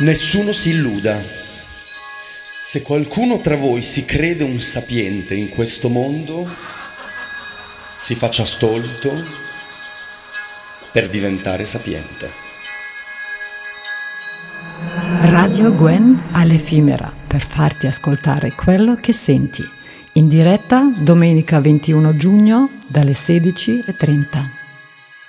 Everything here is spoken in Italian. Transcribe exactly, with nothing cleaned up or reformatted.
Nessuno si illuda. Se qualcuno tra voi si crede un sapiente in questo mondo, si faccia stolto per diventare sapiente. Radio Gwen all'Effimera, per farti ascoltare quello che senti. In diretta domenica ventuno giugno dalle sedici e trenta.